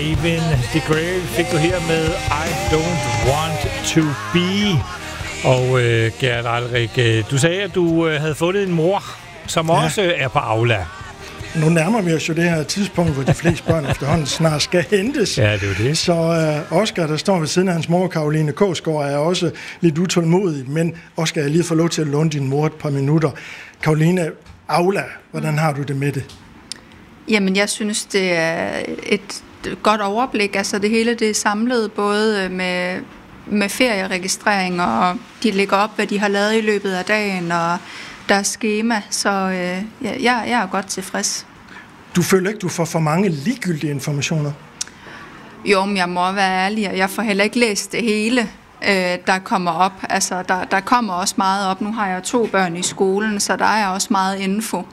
Even the Grave fik du her med I Don't Want To Be. Og Gert Alrik, du sagde, at du havde fundet en mor, som også er på Aula. Nu nærmer vi os jo det her tidspunkt, hvor de fleste børn efterhånden snart skal hentes. Ja, det er jo det. Så Oscar, der står ved siden af hans mor, Caroline Kåsgaard, er også lidt utålmodig. Men Oscar, jeg lige får lov til at låne din mor et par minutter. Caroline, Aula, hvordan har du det med det? Jamen, jeg synes, det er et godt overblik. Altså, det hele det er samlet både med ferieregistrering, og de lægger op, hvad de har lavet i løbet af dagen, og der er skema, så jeg er godt tilfreds. Du føler ikke, du får for mange ligegyldige informationer? Jo, men jeg må være ærlig, og jeg får heller ikke læst det hele, der kommer op. Altså, der kommer også meget op. Nu har jeg 2 børn i skolen, så der er også meget info.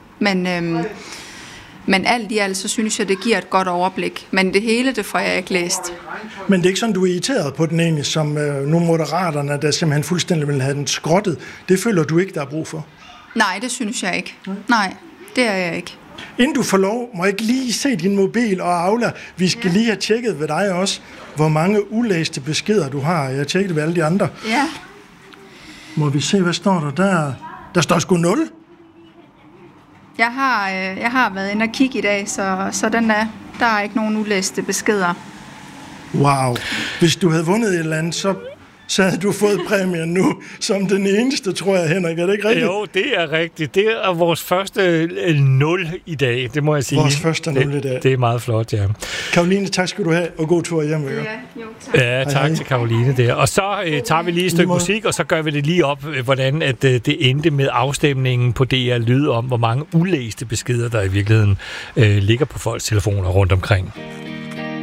Men alt i alt, så synes jeg, det giver et godt overblik. Men det hele, det får jeg ikke læst. Men det er ikke sådan, du er irriteret på den egentlig, som nu Moderaterne, der simpelthen fuldstændig vil have den skrottet. Det føler du ikke, der er brug for? Nej, det synes jeg ikke. Nej, det er jeg ikke. Inden du får lov, må jeg ikke lige se din mobil og Aula. Vi skal lige have tjekket ved dig også, hvor mange ulæste beskeder du har. Jeg har tjekket ved alle de andre. Ja. Må vi se, hvad står der der? Der står sgu 0. Jeg har været inde og kigge i dag, så der er ikke nogen ulæste beskeder. Wow. Hvis du havde vundet et eller andet, så havde du fået præmien nu som den eneste, tror jeg, Henrik. Er det ikke rigtigt? Jo, det er rigtigt. Det er vores første 0 i dag, det må jeg sige. Vores første 0 i dag. Det er meget flot, ja. Caroline, tak skal du have, og god tur hjem. Ja, jo, tak. Ja, tak til Caroline der. Og så tager vi lige et stykke musik, og så gør vi det lige op, hvordan at det endte med afstemningen på DR Lyd om, hvor mange ulæste beskeder, der i virkeligheden ligger på folks telefoner rundt omkring.